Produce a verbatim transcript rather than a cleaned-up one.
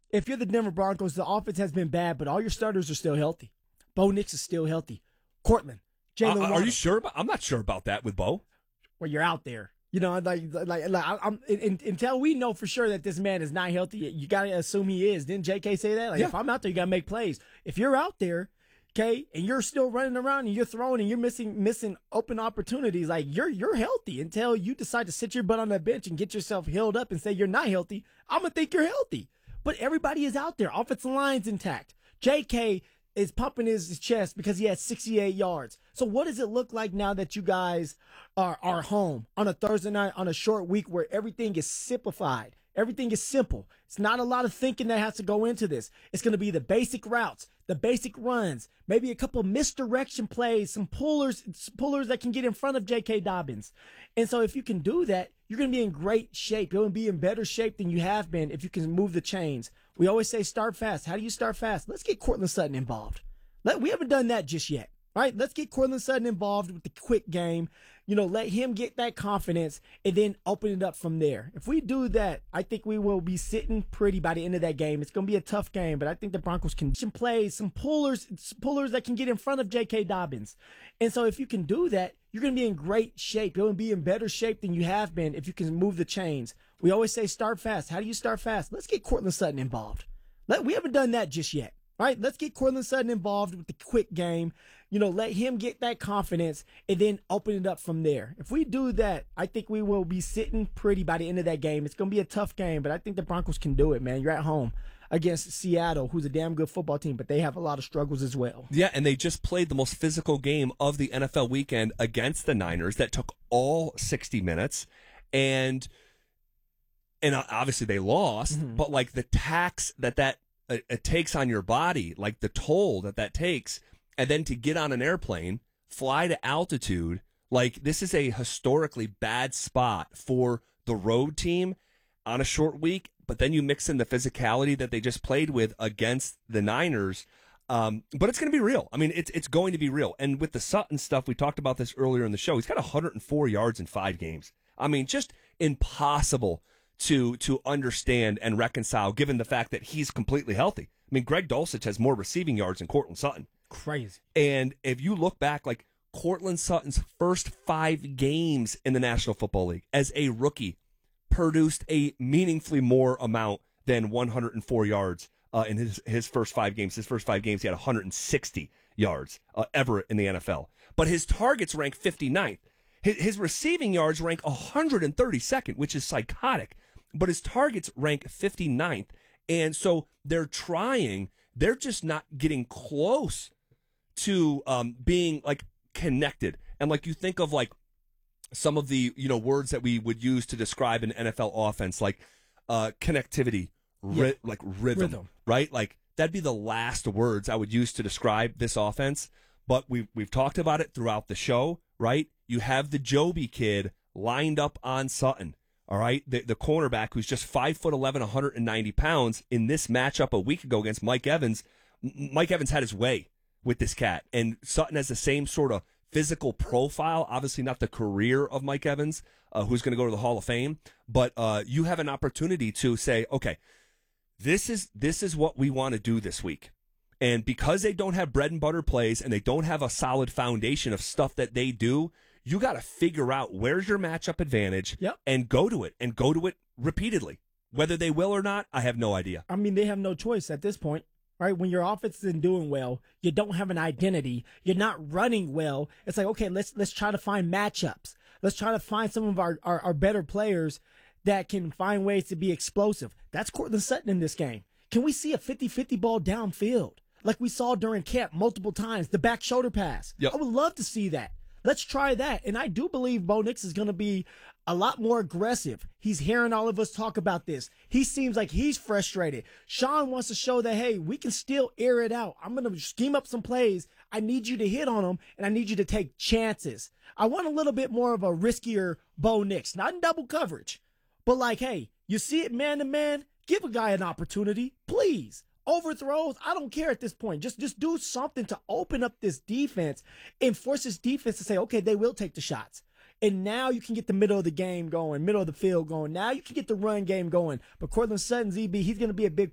if you're the Denver Broncos, the offense has been bad, but all your starters are still healthy. Bo Nix is still healthy. Cortland, Jalen Uh, Waddle. are you sure? About, I'm not sure about that with Bo. Well, you're out there. You know, like, like, like I'm in, until we know for sure that this man is not healthy, you got to assume he is. Didn't J K say that? Like, yeah. if I'm out there, you got to make plays. If you're out there, okay, and you're still running around and you're throwing and you're missing missing open opportunities, like you're you're healthy until you decide to sit your butt on that bench and get yourself healed up and say you're not healthy. I'm gonna think you're healthy. But everybody is out there. Offensive line's intact. J K is pumping his chest because he had sixty-eight yards. So what does it look like now that you guys are, are home on a Thursday night on a short week where everything is simplified? Everything is simple. It's not a lot of thinking that has to go into this. It's going to be the basic routes, the basic runs, maybe a couple misdirection plays, some pullers, pullers that can get in front of J K. Dobbins. And so if you can do that, you're going to be in great shape. You're going to be in better shape than you have been if you can move the chains. We always say start fast. How do you start fast? Let's get Cortland Sutton involved. Let, we haven't done that just yet. Right, let's get Cortland Sutton involved with the quick game. You know, let him get that confidence and then open it up from there. If we do that, I think we will be sitting pretty by the end of that game. It's going to be a tough game, but I think the Broncos can play some pullers, pullers that can get in front of J K. Dobbins. And so if you can do that, you're going to be in great shape. You're going to be in better shape than you have been if you can move the chains. We always say start fast. How do you start fast? Let's get Cortland Sutton involved. Let, we haven't done that just yet. Right, let's get Cortland Sutton involved with the quick game. You know, let him get that confidence and then open it up from there. If we do that, I think we will be sitting pretty by the end of that game. It's going to be a tough game, but I think the Broncos can do it, man. You're at home against Seattle, who's a damn good football team, but they have a lot of struggles as well. Yeah, and they just played the most physical game of the N F L weekend against the Niners that took all sixty minutes. And and obviously they lost, mm-hmm. but like the tax that that It, it takes on your body, like the toll that that takes, and then to get on an airplane, fly to altitude, like this is a historically bad spot for the road team on a short week, but then you mix in the physicality that they just played with against the Niners, um, but it's going to be real. I mean, it's it's going to be real. And with the Sutton stuff, we talked about this earlier in the show, he's got one hundred four yards in five games. I mean, just impossible to to understand and reconcile given the fact that he's completely healthy. I mean, Greg Dulcich has more receiving yards than Cortland Sutton. Crazy. And if you look back, like Cortland Sutton's first five games in the National Football League as a rookie produced a meaningfully more amount than one hundred four yards uh, in his, his first five games. His first five games, he had one hundred sixty yards uh, ever in the N F L. But his targets rank fifty-ninth. His, his receiving yards rank one hundred thirty-second, which is psychotic. But his targets rank fifty-ninth. And so they're trying, they're just not getting close to um, being like connected. And like you think of like some of the, you know, words that we would use to describe an N F L offense, like uh, connectivity, ri- yeah. like rhythm, rhythm, right? Like that'd be the last words I would use to describe this offense. But we've, we've talked about it throughout the show, right? You have the Joby kid lined up on Sutton. All right, the, the cornerback who's just five foot eleven, one hundred ninety pounds in this matchup a week ago against Mike Evans. M- Mike Evans had his way with this cat, and Sutton has the same sort of physical profile. Obviously, not the career of Mike Evans, uh, who's going to go to the Hall of Fame, but uh, you have an opportunity to say, okay, this is this is what we want to do this week. And because they don't have bread and butter plays and they don't have a solid foundation of stuff that they do, you got to figure out where's your matchup advantage yep. and go to it and go to it repeatedly. Whether they will or not, I have no idea. I mean, they have no choice at this point, right? When your offense isn't doing well, you don't have an identity. You're not running well. It's like, okay, let's let's try to find matchups. Let's try to find some of our, our, our better players that can find ways to be explosive. That's Cortland Sutton in this game. Can we see a fifty-fifty ball downfield like we saw during camp multiple times, the back shoulder pass? Yep. I would love to see that. Let's try that. And I do believe Bo Nix is going to be a lot more aggressive. He's hearing all of us talk about this. He seems like he's frustrated. Sean wants to show that, hey, we can still air it out. I'm going to scheme up some plays. I need you to hit on them, and I need you to take chances. I want a little bit more of a riskier Bo Nix, not in double coverage, but like, hey, you see it man to man, give a guy an opportunity, please. Overthrows, I don't care at this point. Just just do something to open up this defense and force this defense to say, okay, they will take the shots. And now you can get the middle of the game going, middle of the field going. Now you can get the run game going. But Cortland Sutton, Z B, he's going to be a big